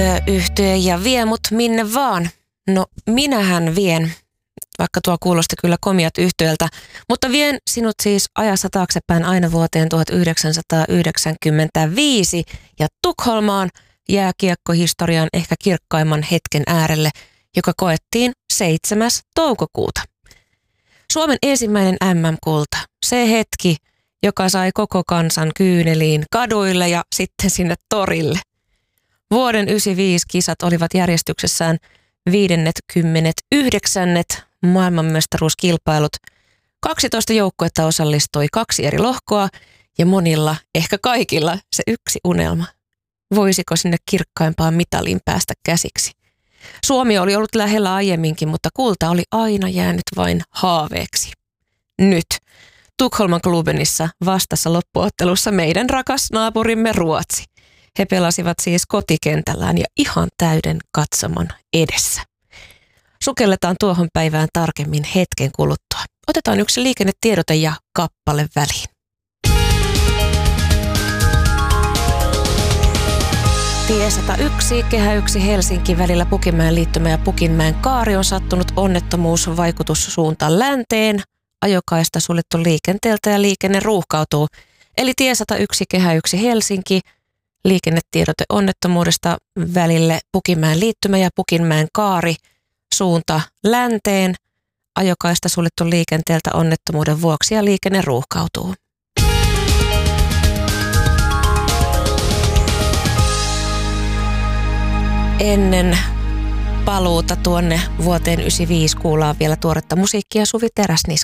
Yhtye ja vie mut minne vaan. No minähän vien, vaikka tuo kuulosti kyllä komiat yhtyöltä, mutta vien sinut siis ajassa taaksepäin aina vuoteen 1995 ja Tukholmaan jääkiekkohistorian ehkä kirkkaimman hetken äärelle, joka koettiin 7. toukokuuta. Suomen ensimmäinen MM-kulta, se hetki, joka sai koko kansan kyyneliin kaduille ja sitten sinne torille. Vuoden 1995 kisat olivat järjestyksessään 59. maailmanmestaruuskilpailut. 12 joukkuetta osallistui, 2 eri lohkoa ja monilla, ehkä kaikilla, se yksi unelma. Voisiko sinne kirkkaimpaan mitalin päästä käsiksi? Suomi oli ollut lähellä aiemminkin, mutta kulta oli aina jäänyt vain haaveeksi. Nyt Tukholman Klubenissa vastassa loppuottelussa meidän rakas naapurimme Ruotsi. He pelasivat siis kotikentällään ja ihan täyden katsomon edessä. Sukelletaan tuohon päivään tarkemmin hetken kuluttua. Otetaan yksi liikennetiedote ja kappale väliin. Tie 101, Kehä 1 Helsinki välillä Pukinmäen liittymä ja Pukinmäen kaari on sattunut onnettomuus, vaikutussuunta länteen. Ajokaista suljettu liikenteeltä ja liikenne ruuhkautuu. Eli tie 101, Kehä 1 Helsinki, liikennetiedote onnettomuudesta välille Pukinmäen liittymä ja Pukinmäen kaari, suunta länteen. Ajokaista suljettu liikenteeltä onnettomuuden vuoksi ja liikenne ruuhkautuu. Ennen paluuta tuonne vuoteen 1995 kuullaan vielä tuoretta musiikkia Suvi Teräsniska.